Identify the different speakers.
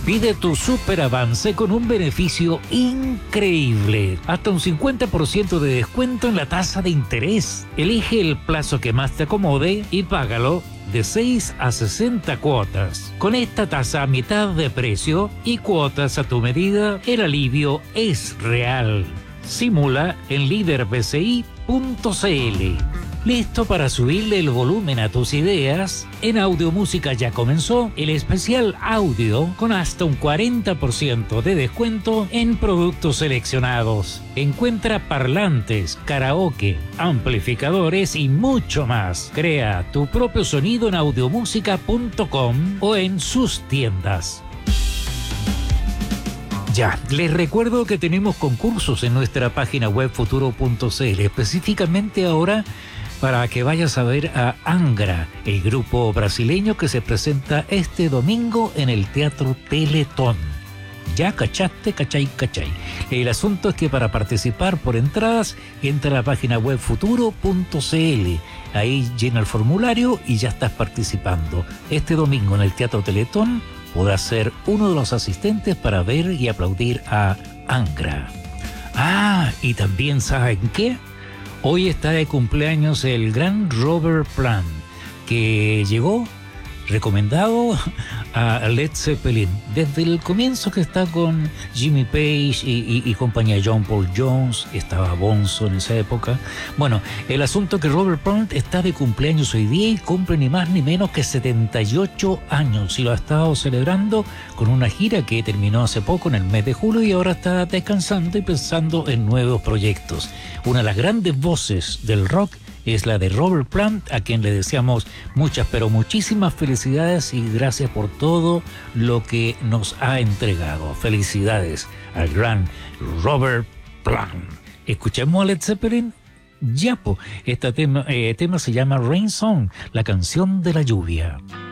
Speaker 1: Pide tu super avance con un beneficio increíble. Hasta un 50% de descuento en la tasa de interés. Elige el plazo que más te acomode y págalo de 6 a 60 cuotas. Con esta tasa a mitad de precio y cuotas a tu medida, el alivio es real. Simula en liderbci.cl. ¿Listo para subirle el volumen a tus ideas? En Audiomúsica ya comenzó el especial audio con hasta un 40% de descuento en productos seleccionados. Encuentra parlantes, karaoke, amplificadores y mucho más. Crea tu propio sonido en audiomúsica.com o en sus tiendas. Ya, les recuerdo que tenemos concursos en nuestra página web futuro.cl, específicamente ahora para que vayas a ver a Angra, el grupo brasileño que se presenta este domingo en el Teatro Teletón. Ya cachaste, cachai. El asunto es que para participar por entradas, entra a la página web futuro.cl. Ahí llena el formulario y ya estás participando. Este domingo en el Teatro Teletón podrás ser uno de los asistentes para ver y aplaudir a Angra. Y también, ¿saben qué? Hoy está de cumpleaños el gran Robert Plant, que llegó recomendado a Led Zeppelin desde el comienzo, que está con Jimmy Page y compañía. John Paul Jones, estaba Bonzo en esa época. Bueno, el asunto es que Robert Plant está de cumpleaños hoy día y cumple ni más ni menos que 78 años y lo ha estado celebrando con una gira que terminó hace poco en el mes de julio y ahora está descansando y pensando en nuevos proyectos. Una de las grandes voces del rock es la de Robert Plant, a quien le deseamos muchas, pero muchísimas felicidades y gracias por todo lo que nos ha entregado. Felicidades al gran Robert Plant. ¿Escuchemos a Led Zeppelin? Ya, este tema se llama Rain Song, la canción de la lluvia.